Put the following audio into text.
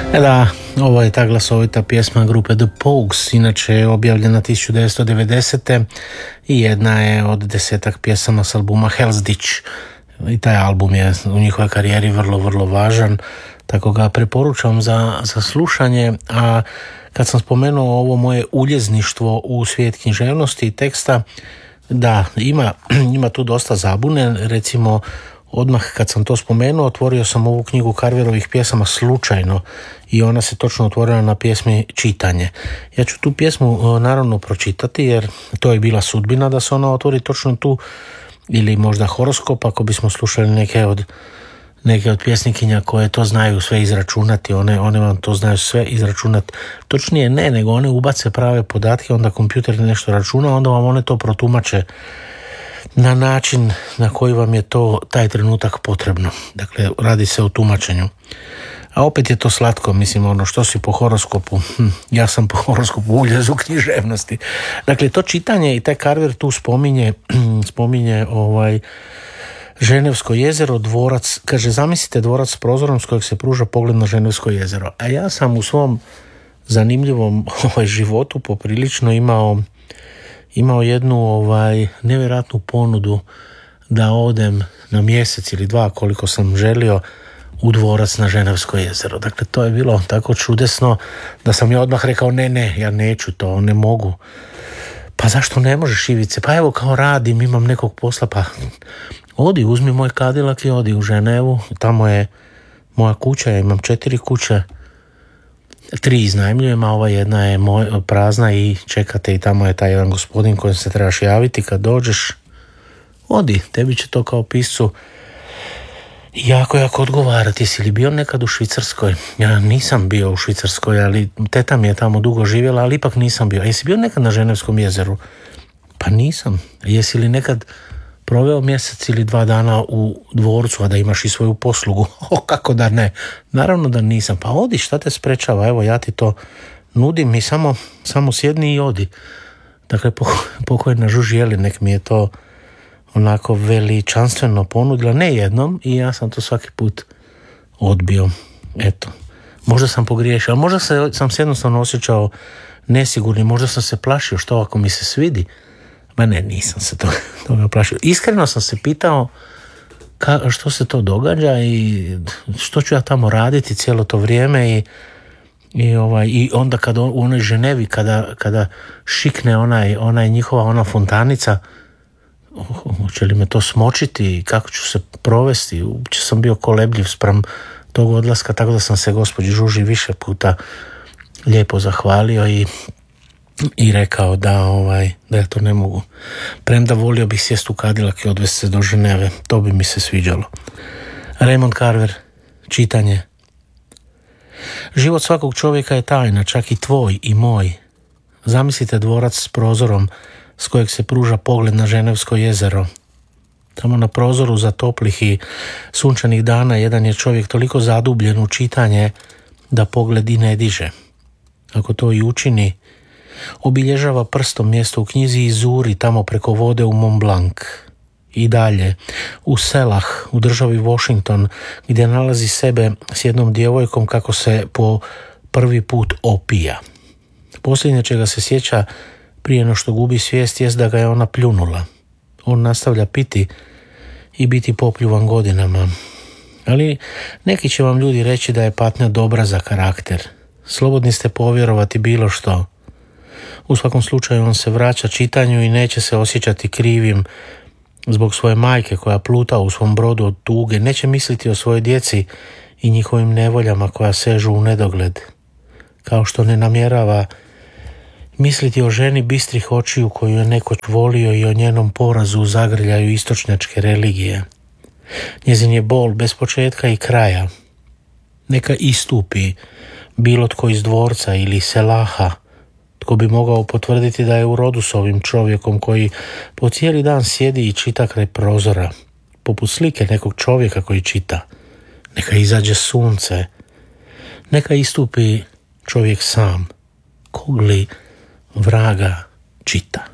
Da, ovo je ta glasovita pjesma grupe The Pogues, inače je objavljena 1990. i jedna je od 10 pjesama s albuma Hell's Ditch. I taj album je u njihovoj karijeri vrlo, vrlo važan, tako ga preporučam za slušanje. A kad sam spomenuo ovo moje uljezništvo u svijet književnosti i teksta, da, ima tu dosta zabune. Recimo, odmah kad sam to spomenuo, otvorio sam ovu knjigu Carverovih pjesama slučajno i ona se točno otvorila na pjesmi Čitanje. Ja ću tu pjesmu naravno pročitati, jer to je bila sudbina da se ona otvori točno tu, ili možda horoskop ako bismo slušali neke od pjesnikinja koje to znaju sve izračunati. One vam to znaju sve izračunati. Točnije ne, nego one ubace prave podatke, onda kompjuter nešto računa, onda vam one to protumače na način na koji vam je to taj trenutak potrebno. Dakle, radi se o tumačenju. A opet je to slatko, mislim, ono što si po horoskopu, ja sam po horoskopu uljezu književnosti. Dakle, to čitanje i taj Carver tu spominje Ženevsko jezero, dvorac, kaže, zamislite dvorac s prozorom s kojeg se pruža pogled na Ženevsko jezero. A ja sam u svom zanimljivom životu poprilično imao jednu nevjerojatnu ponudu da odem na mjesec ili dva, koliko sam želio, u dvorac na Ženevsko jezero. Dakle, to je bilo tako čudesno da sam ja odmah rekao ne, ja neću to, ne mogu. Pa zašto ne možeš, Ivice? Pa evo, kao radim, imam nekog posla, pa odi, uzmi moj Cadillac i odi u Ženevu, tamo je moja kuća, ja imam 4 kuće, 3 iznajmljujem, a ova jedna je prazna i čekate i tamo je taj jedan gospodin kojem se trebaš javiti kad dođeš. Odi, tebi će to kao piscu jako odgovarati. Jesi li bio nekad u Švicarskoj? Ja nisam bio u Švicarskoj, ali teta mi je tamo dugo živjela, ali ipak nisam bio. Jesi bio nekad na Ženevskom jezeru? Pa nisam. Jesi li nekad proveo mjesec ili 2 dana u dvorcu, a da imaš i svoju poslugu? Kako da ne? Naravno da nisam. Pa odi, šta te sprečava? Evo, ja ti to nudim i samo sjedni i odi. Dakle, pokojna Žuži Jelinek mi je to onako veličanstveno ponudila, ne jednom, i ja sam to svaki put odbio. Eto, možda sam pogriješio, ali možda sam se jednostavno osjećao nesigurni, možda sam se plašio, što ako mi se svidi? Ma ne, nisam se toga plašio. Iskreno sam se pitao što se to događa i što ću ja tamo raditi cijelo to vrijeme i onda kada u onoj Ženevi kada šikne onaj njihova fontanica, hoće li me to smočiti i kako ću se provesti? Uopće sam bio kolebljiv spram tog odlaska, tako da sam se gospođi Žuži više puta lijepo zahvalio i rekao da ja to ne mogu. Premda volio bih sjesti u Cadillac i odvesti se do Ženeve, to bi mi se sviđalo. Raymond Carver, Čitanje. Život svakog čovjeka je tajna, čak i tvoj i moj. Zamislite dvorac s prozorom s kojeg se pruža pogled na Ženevsko jezero. Tamo na prozoru za toplih i sunčanih dana jedan je čovjek toliko zadubljen u čitanje da pogled i ne diže. Ako to i učini, obilježava prstom mjesto u knjizi i zuri tamo preko vode u Mont Blanc. I dalje, u Selah, u državi Washington, gdje nalazi sebe s jednom djevojkom kako se po prvi put opija. Posljednje čega se sjeća prije no što gubi svijest jest da ga je ona pljunula. On nastavlja piti i biti popljuvan godinama. Ali neki će vam ljudi reći da je patnja dobra za karakter. Slobodni ste povjerovati bilo što. U svakom slučaju on se vraća čitanju i neće se osjećati krivim zbog svoje majke koja pluta u svom brodu od tuge. Neće misliti o svojoj djeci i njihovim nevoljama koja sežu u nedogled. Kao što ne namjerava misliti o ženi bistrih očiju koju je nekoć volio i o njenom porazu u zagrljaju istočnjačke religije. Njezin je bol bez početka i kraja. Neka istupi bilo tko iz dvorca ili Selaha, tko bi mogao potvrditi da je u rodu s ovim čovjekom koji po cijeli dan sjedi i čita kraj prozora, poput slike nekog čovjeka koji čita. Neka izađe sunce, neka istupi čovjek sam, kog li vraga čita.